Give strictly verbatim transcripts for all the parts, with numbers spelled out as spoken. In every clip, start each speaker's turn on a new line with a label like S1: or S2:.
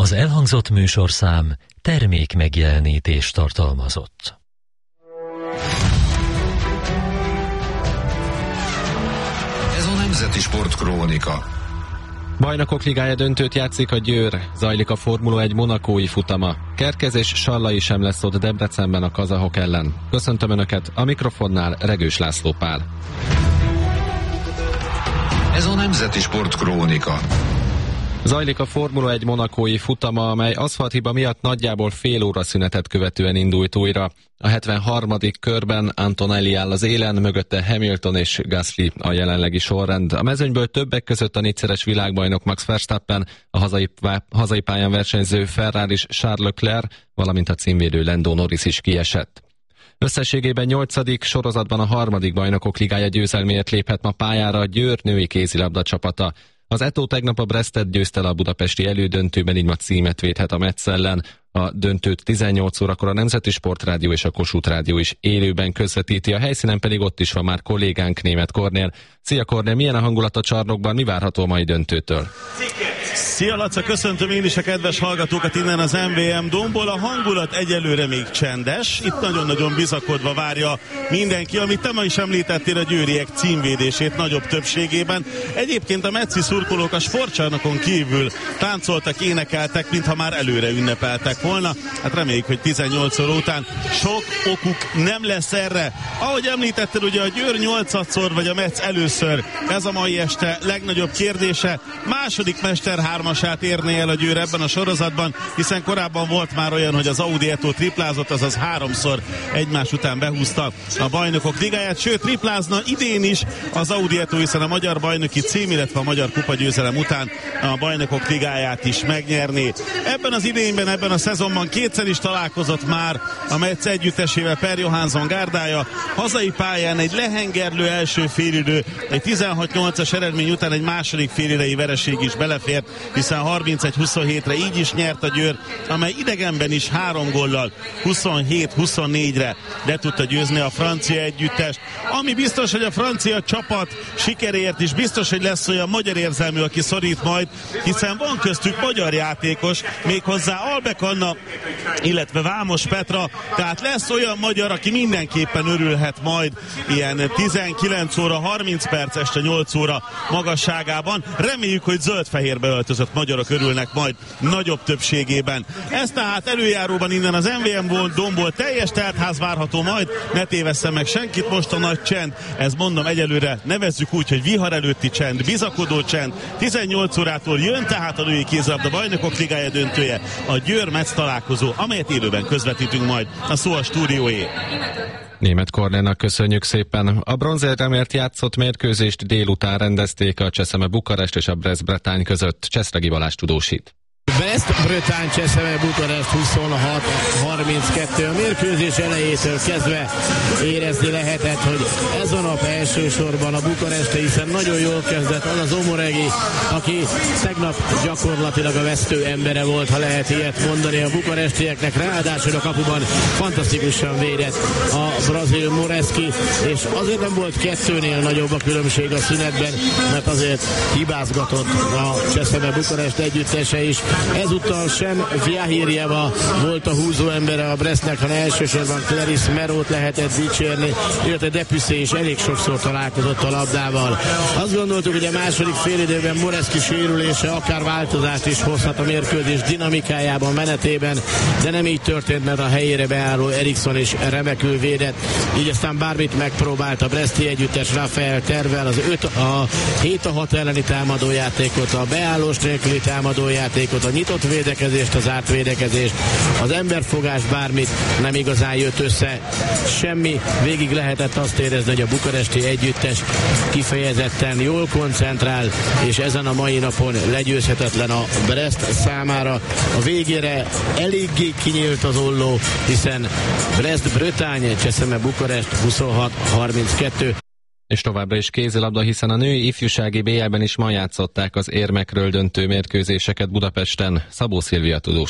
S1: Az elhangzott műsorszám termék megjelenítést tartalmazott.
S2: Ez a Nemzeti Sportkrónika.
S3: Bajnokok Ligája döntőt játszik a Győr, zajlik a Formula egy monakói futama. Kerkez és Sallai sem lesz ott Debrecenben a kazahok ellen. Köszöntöm Önöket, a mikrofonnál Regős László Pál.
S2: Ez a Nemzeti Sportkrónika.
S3: Zajlik a Formula egy monakói futama, amely aszfalthiba miatt nagyjából fél óra szünetet követően indult újra. A hetvenharmadik körben Antonelli áll az élen, mögötte Hamilton és Gasly a jelenlegi sorrend. A mezőnyből többek között a négyszeres világbajnok Max Verstappen, a hazai, hazai pályán versenyző Ferraris Charles Leclerc, valamint a címvédő Lando Norris is kiesett. Összességében nyolcadik sorozatban a harmadik Bajnokok Ligája győzelméért léphet ma pályára a Győr női kézilabda csapata. Az Eto tegnap a Brestet győzte a budapesti elődöntőben, így ma címet védhet a Metz ellen. A döntőt tizennyolc órakor a Nemzeti Sportrádió és a Kossuth Rádió is élőben közvetíti, a helyszínen pedig ott is van már kollégánk, Németh Kornél. Szia Kornél, milyen a hangulat a csarnokban, mi várható a mai döntőtől?
S4: Szia Laca, köszöntöm én is a kedves hallgatókat innen az em vé em Domból. A hangulat egyelőre még csendes, itt nagyon-nagyon bizakodva várja mindenki, amit te ma is említettél, a győriek címvédését nagyobb többségében. Egyébként a metszi szurkolók a sportcsarnokon kívül táncoltak, énekeltek, mintha már előre ünnepeltek volna. Hát reméljük, hogy tizennyolc óra után sok okuk nem lesz erre. Ahogy említetted, ugye a Győr nyolcadszor, vagy a Metz először, ez a mai este legnagyobb kérdése. Második mester hármasát érné el a Győr ebben a sorozatban, hiszen korábban volt már olyan, hogy az Audi Eto triplázott, azaz háromszor egymás után behúzta a Bajnokok Ligáját, sőt triplázna idén is az Audi Eto, hiszen a magyar bajnoki cím, illetve a magyar kupagyőzelem után a Bajnokok Ligáját is megnyerné. Ebben az idényben, ebben a szezonban kétszer is találkozott már a Metz együttesével Per Johansson gárdája. Hazai pályán egy lehengerlő első félidő, egy tizenhat nyolcas eredmény után egy második félidei vereség is belefért, hiszen harmincegy huszonhétre így is nyert a Győr, amely idegenben is három góllal huszonhét huszonnégyre le tudta győzni a francia együttest. Ami biztos, hogy a francia csapat sikeréért is biztos, hogy lesz olyan magyar érzelmű, aki szorít majd, hiszen van köztük magyar játékos, méghozzá Albek Anna, illetve Vámos Petra, tehát lesz olyan magyar, aki mindenképpen örülhet majd ilyen tizenkilenc óra harminc perc este nyolc óra magasságában. Reméljük, hogy zöld-fehérbe öltözött magyarok örülnek majd nagyobb többségében. Ez tehát előjáróban innen az em vé em Domból teljes teltház várható majd, ne tévesszen meg senkit, most a nagy csend, ez mondom egyelőre nevezzük úgy, hogy vihar előtti csend, bizakodó csend. tizennyolc órától jön tehát a női kézilabda Bajnokok Ligája döntője, a Győr-Metz találkozó, amelyet élőben közvetítünk majd, a szó a stúdióé.
S3: Németh Kornénak köszönjük szépen. A bronzéremért játszott mérkőzést délután rendezték a Cseszeme Bukarest és a Brest-Bretagne között. Cseszregi Balázs tudósít.
S5: Brest-Bretagne Cseszeme Bukarest huszonhat harminckettő. A mérkőzés elejétől kezdve érezni lehetett, hogy ez a nap elsősorban a Bukaresti, hiszen nagyon jól kezdett az az Omoregi, aki tegnap gyakorlatilag a vesztő embere volt, ha lehet ilyet mondani a bukarestieknek, ráadásul a kapuban fantasztikusan védett a brazil Moreski, és azért nem volt kettőnél nagyobb a különbség a szünetben, mert azért hibázgatott a Cseszeme Bukarest együttese is. Ezúttal sem Vjahirjeva volt a húzó embere a Brestnek, hanem elsősorban Clarisse Merót lehetett dicsérni, illetve Depussé is elég sokszor találkozott a labdával. Azt gondoltuk, hogy a második félidőben Moreski sérülése akár változást is hozhat a mérkőzés dinamikájában, menetében, de nem így történt, mert a helyére beálló Eriksson is remekül védett, így aztán bármit megpróbált a breszti együttes. Rafael Tervel az öt, a hét a hat elleni támadójátékot, a beállós nélküli támadójátékot, a nyitott védekezést, az átvédekezést, az emberfogás, bármit nem igazán jött össze, semmi. Végig lehetett azt érezni, hogy a bukaresti együttes kifejezetten jól koncentrál, és ezen a mai napon legyőzhetetlen a Brest számára. A végére eléggé kinyílt az olló, hiszen Brest-Bretagne Cseszeme Bukarest huszonhat harminckettő.
S3: És továbbra is kézilabda, hiszen a női ifjúsági bé el-ben is ma játszották az érmekről döntő mérkőzéseket Budapesten. Szabó Szilvia tudósít.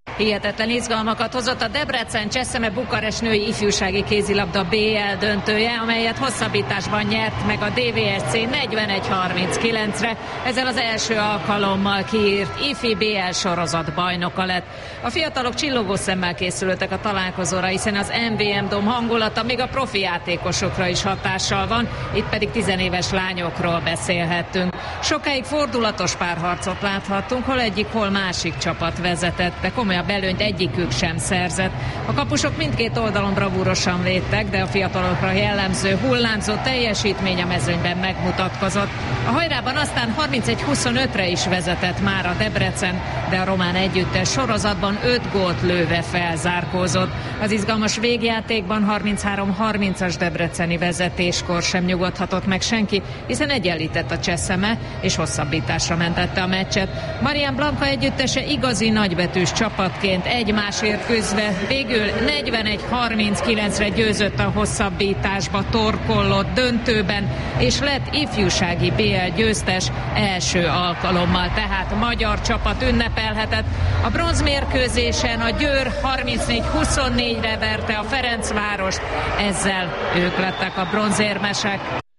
S6: Hihetetlen izgalmakat hozott a Debrecen Cseszeme Bukarest női ifjúsági kézilabda bé el döntője, amelyet hosszabbításban nyert meg a dé vé es cé negyvenegy harminckilencre. Ezzel az első alkalommal kiírt ifi bé el sorozat bajnoka lett. A fiatalok csillogó szemmel készültek a találkozóra, hiszen az em vé em Dom hangulata még a profi játékosokra is hatással van, itt pedig tizenéves lányokról beszélhettünk. Sokáig fordulatos párharcot láthattunk, hol egyik, hol másik csapat vezetett, de komolyabb előnyt egyikük sem szerzett. A kapusok mindkét oldalon bravúrosan védtek, de a fiatalokra jellemző hullámzó teljesítmény a mezőnyben megmutatkozott. A hajrában aztán harmincegy huszonötre is vezetett már a Debrecen, de a román együttes sorozatban öt gólt lőve felzárkózott. Az izgalmas végjátékban harminchárom harmincas debreceni vezetéskor sem nyugodhatott meg senki, hiszen egyenlített a Cseszeme, és hosszabbításra mentette a meccset. Marian Blanka együttese igazi nagybetűs csapatként egymásért küzdve végül negyvenegy harminckilencre győzött a hosszabbításba torkollott döntőben, és lett ifjúsági bé el győztes első alkalommal, tehát magyar csapat ünnepelhetett. A bronzmérkőzésen a Győr harmincnégy huszonnégyre verte a Ferencvárost, ezzel ők lettek a bronzérmesek.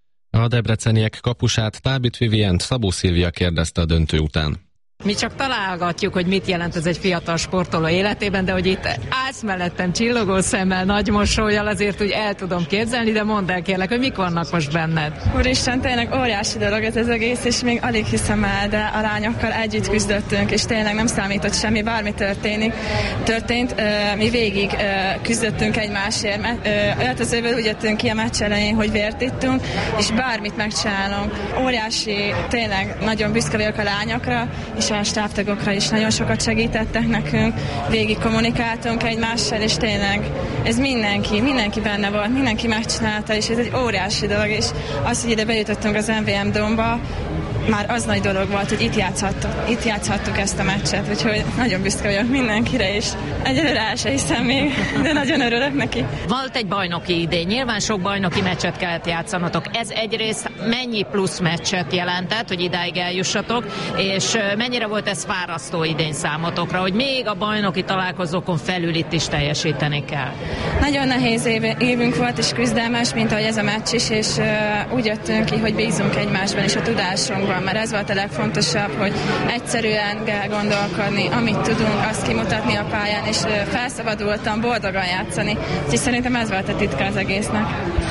S3: A debreceniek kapusát, Tábit Vivient Szabó Szilvia kérdezte a döntő után.
S6: Mi csak találgatjuk, hogy mit jelent ez egy fiatal sportoló életében, de hogy itt állsz mellettem csillogó szemmel, nagy mosollyal, azért úgy el tudom képzelni, de mondd el kérlek, hogy mik vannak most benned.
S7: Úristen, tényleg óriási dolog ez az egész, és még alig hiszem el, de a lányokkal együtt küzdöttünk, és tényleg nem számított semmi, bármi történik. történt. Mi végig küzdöttünk egymásért, öltözőből úgy jöttünk ki a meccs elején, hogy vért ittunk, és bármit megcsinálunk. Óriási, tényleg nagyon büszke vagyok a lányokra, és a stábtagokra is nagyon sokat segítettek nekünk, végig kommunikáltunk egymással, és tényleg ez mindenki, mindenki benne volt, mindenki megcsinálta, és ez egy óriási dolog, és az, hogy ide bejutottunk az em vé em Domba, már az nagy dolog volt, hogy itt játszhattuk, itt játszhattuk ezt a meccset, úgyhogy nagyon büszke vagyok mindenkire, és egyelőre el se hiszem még, de nagyon örülök neki.
S6: Volt egy bajnoki idény, nyilván sok bajnoki meccset kellett játszanotok. Ez egyrészt mennyi plusz meccset jelentett, hogy idáig eljussatok, és mennyire volt ez fárasztó idény számotokra, hogy még a bajnoki találkozókon felül itt is teljesíteni kell?
S7: Nagyon nehéz évünk volt, és küzdelmes, mint ahogy ez a meccs is, és uh, úgy jöttünk ki, hogy bízunk egymásban és a tudásunkban, mert ez volt a legfontosabb, hogy egyszerűen kell gondolkodni, amit tudunk, azt kimutatni a pályán, és uh, felszabadultan, boldogan játszani. Úgyhogy szerintem ez volt a titka az egésznek.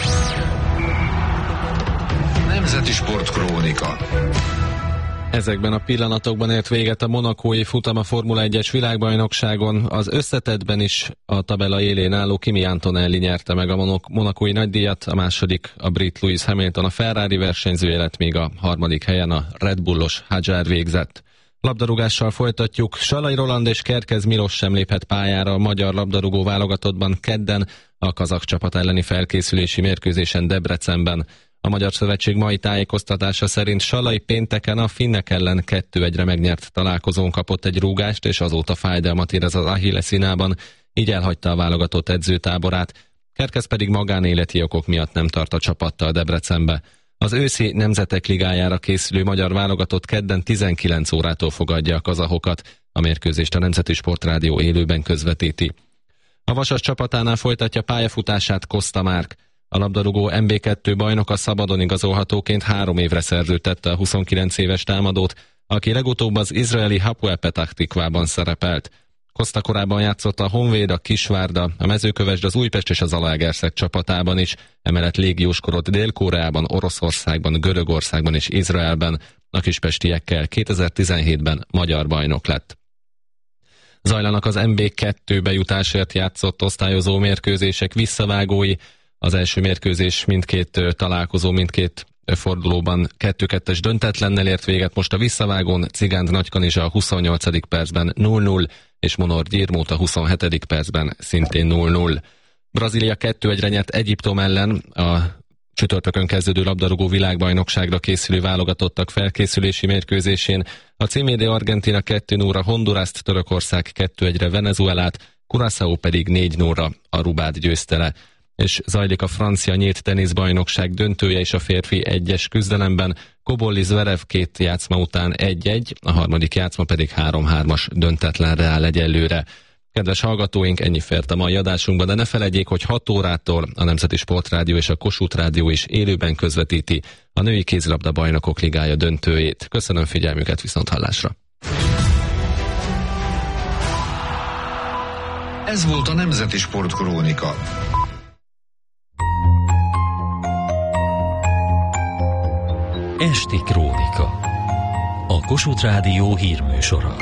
S2: Nemzeti Sportkrónika.
S3: Ezekben a pillanatokban ért véget a monakói futam a Formula egyes világbajnokságon. Az összetettben is a tabella élén álló Kimi Antonelli nyerte meg a monakói nagydíjat, a második a brit Lewis Hamilton, a Ferrari versenyzője lett, még a harmadik helyen a Red Bullos Hadjar végzett. Labdarúgással folytatjuk. Salai Roland és Kerkez Milos sem léphet pályára a magyar labdarúgó válogatottban kedden a kazak csapat elleni felkészülési mérkőzésen Debrecenben. A Magyar Szövetség mai tájékoztatása szerint Salai pénteken a finnek ellen kettő egyre megnyert találkozón kapott egy rúgást, és azóta fájdalmat érez az Achilleszínában, így elhagyta a válogatott edzőtáborát. Kerkez pedig magánéleti okok miatt nem tart a csapattal Debrecenbe. Az őszi Nemzetek Ligájára készülő magyar válogatott kedden tizenkilenc órától fogadja a kazahokat. A mérkőzést a Nemzeti Sportrádió élőben közvetíti. A Vasas csapatánál folytatja pályafutását Costa Márk. A labdarúgó em bé kettő bajnoka szabadon igazolhatóként három évre szerződtette a huszonkilenc éves támadót, aki legutóbb az izraeli Hapoel Petach Tikvában szerepelt. Costa korábban játszott a Honvéd, a Kisvárda, a Mezőkövesd, az Újpest és az Zalaegerszeg csapatában is, emellett légióskorot Dél-Koreában, Oroszországban, Görögországban és Izraelben, a kispestiekkel kétezer-tizenhétben magyar bajnok lett. Zajlanak az em bé kettő bejutásért játszott osztályozó mérkőzések visszavágói. Az első mérkőzés mindkét találkozó, mindkét fordulóban kettő-kettes döntetlennel ért véget, most a visszavágón Cigánd Nagykanizsa a huszonnyolcadik percben nulla nulla, és Monor Gyirmót a huszonhetedik percben szintén nulla nulla. Brazília kettő egyre nyert Egyiptom ellen, a csütörtökön kezdődő labdarúgó világbajnokságra készülő válogatottak felkészülési mérkőzésén. A címédé Argentína kettő nulla, Honduraszt, Törökország kettő egyre Venezuelát, Curaçao pedig négy nulla Arubát győzte le. És zajlik a francia nyílt teniszbajnokság döntője is a férfi egyes küzdelemben. Kobolli Zverev két játszma után egy egy, a harmadik játszma pedig három hármas döntetlenre áll egyelőre. Kedves hallgatóink, ennyi fért a mai adásunkban, de ne felejtjék, hogy hat órától a Nemzeti Sportrádió és a Kossuth Rádió is élőben közvetíti a női kézilabda bajnokok ligája döntőjét. Köszönöm figyelmüket, viszonthallásra!
S2: Ez volt a Nemzeti Sportkrónika.
S1: Esti Krónika. A Kossuth Rádió hírműsora.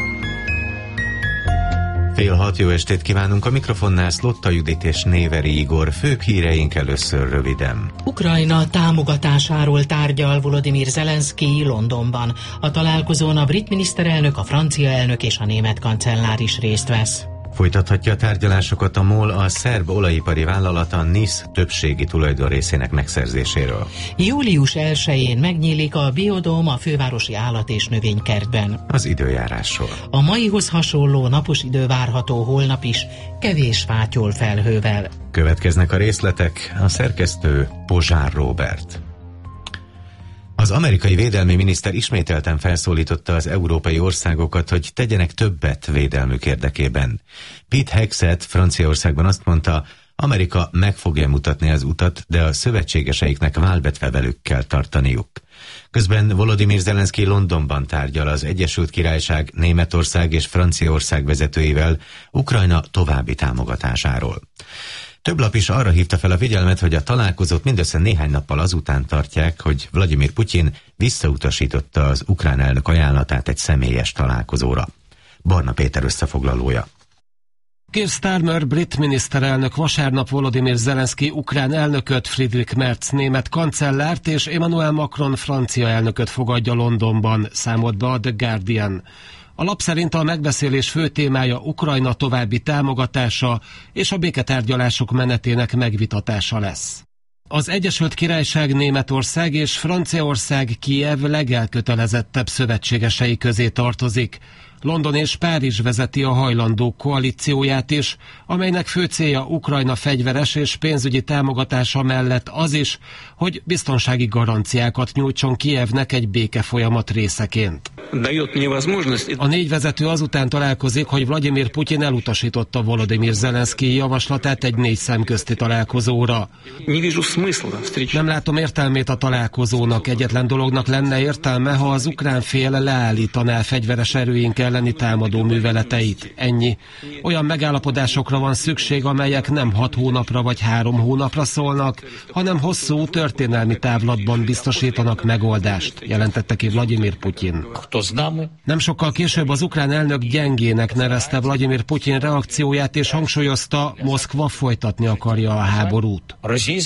S8: Fél hat, jó estét kívánunk, a mikrofonnál Szlotta Judit és Néveri Igor. Főbb híreink először röviden.
S9: Ukrajna támogatásáról tárgyal Volodymyr Zelenszky Londonban. A találkozón a brit miniszterelnök, a francia elnök és a német kancellár is részt vesz.
S8: Folytathatja a tárgyalásokat a MOL, a szerb olajipari vállalata NISZ többségi tulajdonrészének megszerzéséről.
S9: július elsején megnyílik a Biodóm a fővárosi állat- és növénykertben.
S8: Az időjárásról.
S9: A maihoz hasonló napos idő várható holnap is, kevés fátyol felhővel.
S8: Következnek a részletek, a szerkesztő Pozsár Róbert. Az amerikai védelmi miniszter ismételten felszólította az európai országokat, hogy tegyenek többet védelmük érdekében. Pete Hegseth Franciaországban azt mondta, Amerika meg fogja mutatni az utat, de a szövetségeseiknek válvetve velük kell tartaniuk. Közben Volodymyr Zelenszky Londonban tárgyal az Egyesült Királyság, Németország és Franciaország vezetőivel Ukrajna további támogatásáról. Több lap is arra hívta fel a figyelmet, hogy a találkozót mindössze néhány nappal azután tartják, hogy Vladimir Putyin visszautasította az ukrán elnök ajánlatát egy személyes találkozóra. Barna Péter összefoglalója.
S10: Keir Starmer brit miniszterelnök vasárnap Volodymyr Zelenszky ukrán elnököt, Friedrich Merz német kancellárt és Emmanuel Macron francia elnököt fogadja Londonban, számolt be a The Guardian. A lap szerint a megbeszélés fő témája Ukrajna további támogatása és a béketárgyalások menetének megvitatása lesz. Az Egyesült Királyság, Németország és Franciaország Kijev legelkötelezettebb szövetségesei közé tartozik. London és Párizs vezeti a hajlandók koalícióját is, amelynek fő célja Ukrajna fegyveres és pénzügyi támogatása mellett az is, hogy biztonsági garanciákat nyújtson Kijevnek egy békefolyamat részeként. A négy vezető azután találkozik, hogy Vladimir Putyin elutasította Volodymyr Zelenszky javaslatát egy négy szemközti találkozóra. Nem látom értelmét a találkozónak, egyetlen dolognak lenne értelme, ha az ukrán fél leállítaná fegyveres erőink elleni támadó műveleteit. Ennyi. Olyan megállapodásokra van szükség, amelyek nem hat hónapra vagy három hónapra szólnak, hanem hosszú történelmi távlatban biztosítanak megoldást, jelentette ki Vladimir Putyin. Nem sokkal később az ukrán elnök gyengének nevezte Vladimir Putyin reakcióját, és hangsúlyozta, Moszkva folytatni akarja a háborút.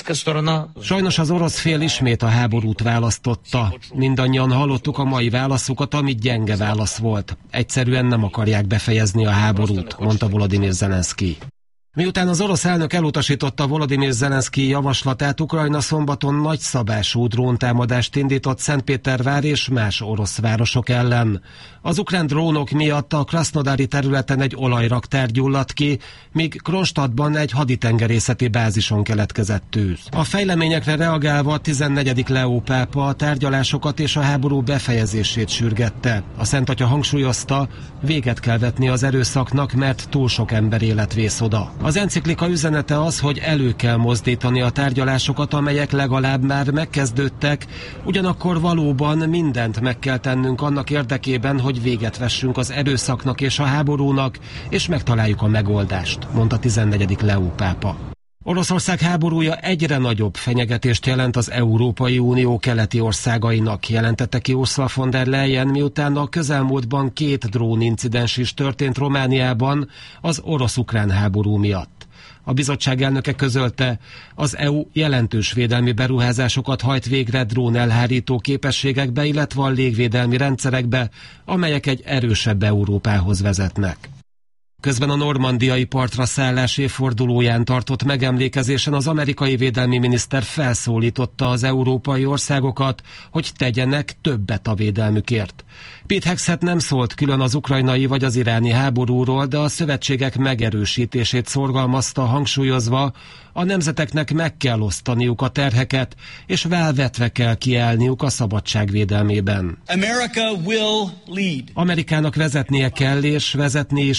S10: Sajnos az orosz fél ismét a háborút választotta. Mindannyian hallottuk a mai válaszukat, ami gyenge válasz volt. Egyszerűen nem akarják befejezni a háborút, mondta Volodymyr Zelenszky. Miután az orosz elnök elutasította Volodymyr Zelenszky javaslatát, Ukrajna szombaton nagyszabású dróntámadást indított Szentpétervár és más orosz városok ellen. Az ukrán drónok miatt a krasznodári területen egy olajraktár gyulladt ki, míg Kronstadtban egy haditengerészeti bázison keletkezett tűz. A fejleményekre reagálva a tizennegyedik Leó pápa a tárgyalásokat és a háború befejezését sürgette. A Szent Atya hangsúlyozta, véget kell vetni az erőszaknak, mert túl sok ember élet vész oda. Az enciklika üzenete az, hogy elő kell mozdítani a tárgyalásokat, amelyek legalább már megkezdődtek, ugyanakkor valóban mindent meg kell tennünk annak érdekében, hogy véget vessünk az erőszaknak és a háborúnak, és megtaláljuk a megoldást, mondta tizennegyedik Leó pápa. Oroszország háborúja egyre nagyobb fenyegetést jelent az Európai Unió keleti országainak, jelentette ki Ursula von der Leyen, miután a közelmúltban két drónincidens is történt Romániában az orosz-ukrán háború miatt. A bizottság elnöke közölte, az é u jelentős védelmi beruházásokat hajt végre drónelhárító képességekbe, illetve a légvédelmi rendszerekbe, amelyek egy erősebb Európához vezetnek. Közben a normandiai partra szállás évfordulóján tartott megemlékezésen az amerikai védelmi miniszter felszólította az európai országokat, hogy tegyenek többet a védelmükért. Pete Hegseth nem szólt külön az ukrajnai vagy az iráni háborúról, de a szövetségek megerősítését szorgalmazta, hangsúlyozva, a nemzeteknek meg kell osztaniuk a terheket, és válvetve kell kiállniuk a szabadság védelmében.
S11: America will lead.
S10: Amerikának vezetnie kell, és vezetni is fog.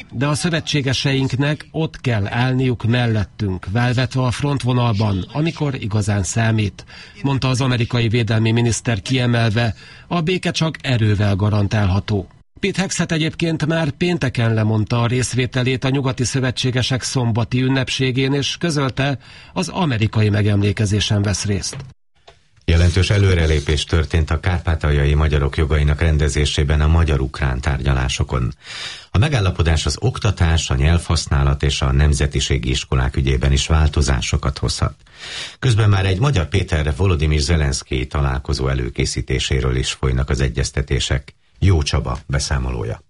S10: de a szövetségeseinknek ott kell állniuk mellettünk, válvetve a frontvonalban, amikor igazán számít, mondta az amerikai védelmi miniszter kiemelve, a béke csak erővel garantálható. Pete Hegseth egyébként már pénteken lemondta a részvételét a nyugati szövetségesek szombati ünnepségén, és közölte, az amerikai megemlékezésen vesz részt.
S8: Jelentős előrelépés történt a kárpátaljai magyarok jogainak rendezésében a magyar-ukrán tárgyalásokon. A megállapodás az oktatás, a nyelvhasználat és a nemzetiségi iskolák ügyében is változásokat hozhat. Közben már egy Magyar Péter Volodymyr Zelenszkij találkozó előkészítéséről is folynak az egyeztetések. Jó Csaba beszámolója.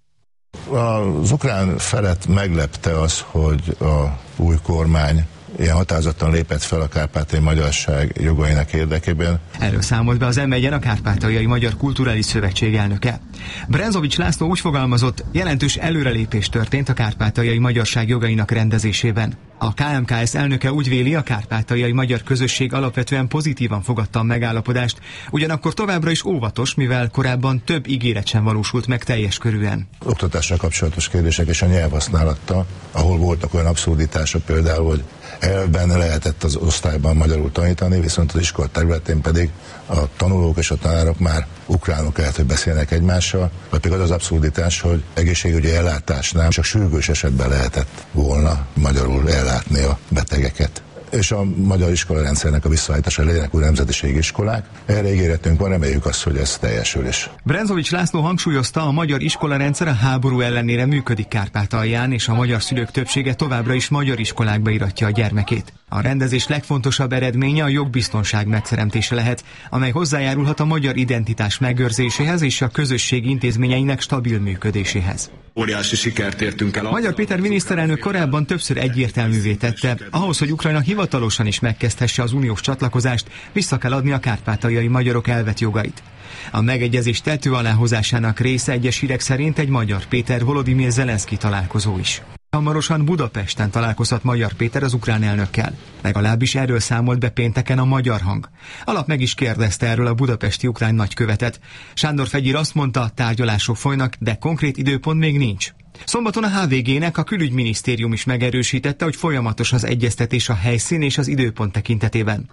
S11: Az ukrán felet meglepte az, hogy a új kormány ilyen határozottan lépett fel a kárpátaljai magyarság jogainak érdekében.
S12: Erről számolt be az em egyen a Kárpátaljai Magyar Kulturális Szövetség elnöke. Brenzovics László úgy fogalmazott, jelentős előrelépés történt a kárpátaljai magyarság jogainak rendezésében. A ká em ká es elnöke úgy véli, a kárpátaljai magyar közösség alapvetően pozitívan fogadta a megállapodást, ugyanakkor továbbra is óvatos, mivel korábban több ígéret sem valósult meg teljes körűen.
S11: Oktatással kapcsolatos kérdések és a nyelvhasználattal, ahol voltak olyan abszurditások például, hogy elvben lehetett az osztályban magyarul tanítani, viszont az iskola területén pedig a tanulók és a tanárok már ukránul kellett, hogy beszélnek egymással, vagy pedig az az abszurditás, hogy egészségügyi ellátásnál csak sürgős esetben lehetett volna magyarul ellátni a betegeket. És a magyar iskolarendszernek a visszaállítása legyenek új nemzetiségi iskolák. Erre ígéretünk van, reméljük azt, hogy ez teljesül is.
S12: Brenzovics László hangsúlyozta, a magyar iskolarendszer a háború ellenére működik Kárpátalján, és a magyar szülők többsége továbbra is magyar iskolákba iratja a gyermekét. A rendezés legfontosabb eredménye a jogbiztonság megteremtése lehet, amely hozzájárulhat a magyar identitás megőrzéséhez és a közösség intézményeinek stabil működéséhez.
S13: Óriási sikert értünk el.
S12: Magyar Péter miniszterelnök korábban többször egyértelművé tette, ahhoz, hogy Ukrajna hivatalosan is megkezdhesse az uniós csatlakozást, vissza kell adni a kárpátaljai magyarok elvett jogait. A megegyezés tető aláhozásának része egyes hírek szerint egy Magyar Péter Volodymyr Zelenszkij találkozó is. Hamarosan Budapesten találkozhat Magyar Péter az ukrán elnökkel. Legalábbis erről számolt be pénteken a Magyar Hang. Alap meg is kérdezte erről a budapesti ukrán nagykövetet. Sándor Fegyir azt mondta, tárgyalások folynak, de konkrét időpont még nincs. Szombaton a há vé gének a külügyminisztérium is megerősítette, hogy folyamatos az egyeztetés a helyszín és az időpont tekintetében.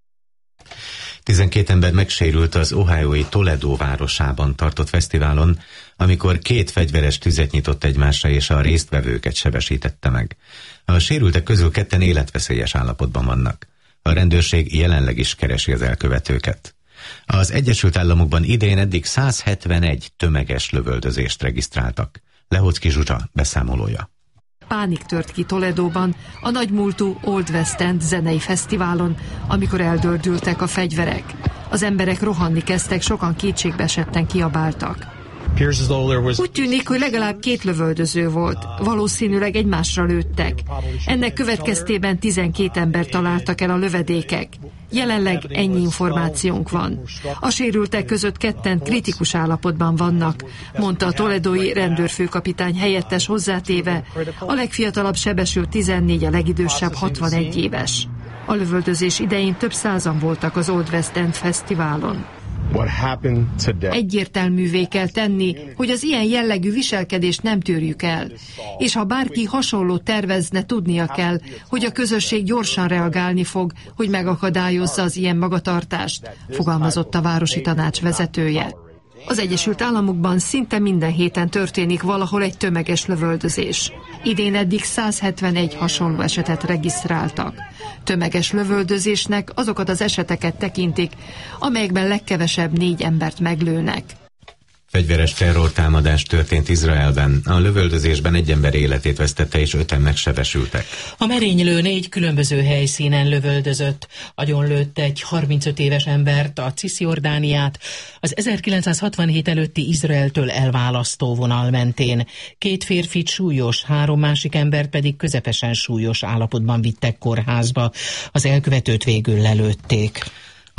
S8: tizenkét ember megsérült az ohiói Toledo városában tartott fesztiválon, amikor két fegyveres tüzet nyitott egymásra és a résztvevőket sebesítette meg. A sérültek közül ketten életveszélyes állapotban vannak. A rendőrség jelenleg is keresi az elkövetőket. Az Egyesült Államokban idén eddig száz hetvenegy tömeges lövöldözést regisztráltak. Lehocki Zsuzsa beszámolója.
S14: Pánik tört ki Toledóban, a nagymúltú Old West End zenei fesztiválon, amikor eldördültek a fegyverek. Az emberek rohanni kezdtek, sokan kétségbeesetten kiabáltak. Úgy tűnik, hogy legalább két lövöldöző volt, valószínűleg egymásra lőttek. Ennek következtében tizenkét ember találtak el a lövedékek. Jelenleg ennyi információnk van. A sérültek között ketten kritikus állapotban vannak, mondta a toledói rendőrfőkapitány helyettes hozzátéve, a legfiatalabb sebesült tizennégy, a legidősebb hatvanegy éves. A lövöldözés idején több százan voltak az Old West End fesztiválon. Egyértelművé kell tenni, hogy az ilyen jellegű viselkedést nem tűrjük el. És ha bárki hasonló tervezne, tudnia kell, hogy a közösség gyorsan reagálni fog, hogy megakadályozza az ilyen magatartást, fogalmazott a városi tanács vezetője. Az Egyesült Államokban szinte minden héten történik valahol egy tömeges lövöldözés. Idén eddig száz hetvenegy hasonló esetet regisztráltak. Tömeges lövöldözésnek azokat az eseteket tekintik, amelyekben legkevesebb négy embert meglőnek.
S8: Fegyveres terrortámadás történt Izraelben. A lövöldözésben egy ember életét vesztette és öten megsebesültek.
S9: A merénylő négy különböző helyszínen lövöldözött. Agyonlőtt egy harmincöt éves embert, a Cisjordániát, az ezerkilencszázhatvanhét előtti Izraeltől elválasztó vonal mentén. Két férfit súlyos, három másik embert pedig közepesen súlyos állapotban vittek kórházba. Az elkövetőt végül lelőtték.